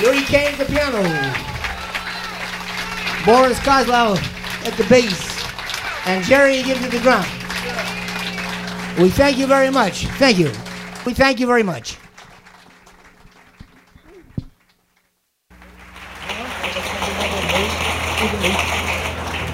Yuri Kane at the piano. Boris Kozlov at the bass. And Jerry gives it the drum. We thank you very much. Thank you. We thank you very much. Even me.